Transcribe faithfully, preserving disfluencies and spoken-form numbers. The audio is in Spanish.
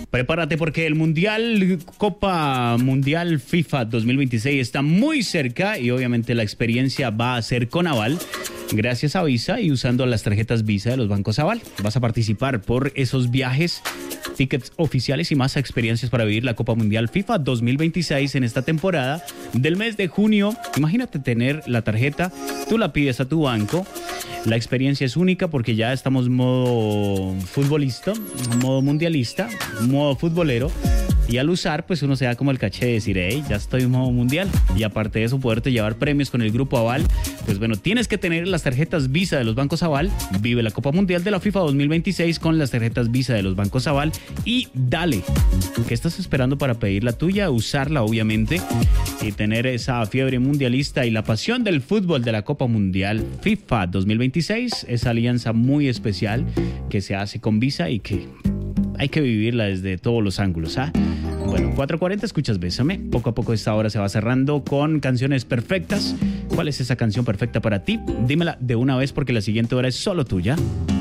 Prepárate porque el Mundial, Copa Mundial FIFA dos mil veintiséis está muy cerca y obviamente la experiencia va a ser con Aval. Gracias a Visa y usando las tarjetas Visa de los bancos Aval. Vas a participar por esos viajes, tickets oficiales y más experiencias para vivir la Copa Mundial FIFA dos mil veintiséis en esta temporada del mes de junio. Imagínate tener la tarjeta, tú la pides a tu banco. La experiencia es única porque ya estamos modo futbolista, modo mundialista, modo futbolero. Y al usar, pues uno se da como el caché de decir, hey, ya estoy en modo mundial. Y aparte de eso, poderte llevar premios con el grupo Aval. Pues bueno, tienes que tener las tarjetas Visa de los bancos Aval. Vive la Copa Mundial de la FIFA dos mil veintiséis con las tarjetas Visa de los bancos Aval. Y dale, ¿qué estás esperando para pedir la tuya? Usarla, obviamente. Y tener esa fiebre mundialista y la pasión del fútbol de la Copa Mundial FIFA dos mil veintiséis. Esa alianza muy especial que se hace con Visa y que hay que vivirla desde todos los ángulos, ¿ah? Bueno, cuatro cuarenta, escuchas Bésame. Poco a poco esta hora se va cerrando con canciones perfectas. ¿Cuál es esa canción perfecta para ti? Dímela de una vez porque la siguiente hora es solo tuya.